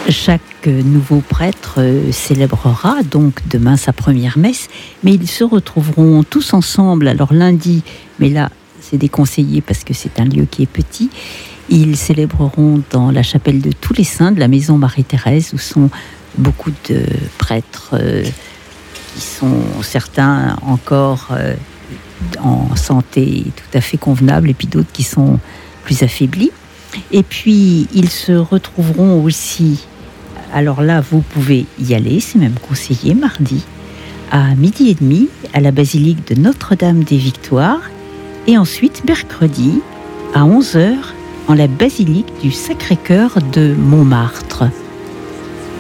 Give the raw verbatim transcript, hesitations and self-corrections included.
Chaque nouveau prêtre célébrera donc demain sa première messe, mais ils se retrouveront tous ensemble. Alors lundi, mais là c'est déconseillé parce que c'est un lieu qui est petit, ils célébreront dans la chapelle de tous les saints de la maison Marie-Thérèse, où sont beaucoup de prêtres euh, qui sont certains encore euh, en santé tout à fait convenable, et puis d'autres qui sont plus affaiblis. Et puis ils se retrouveront aussi, alors là vous pouvez y aller, c'est même conseillé, mardi à midi et demi à la basilique de Notre-Dame des Victoires, et ensuite mercredi à onze heures en la basilique du Sacré-Cœur de Montmartre.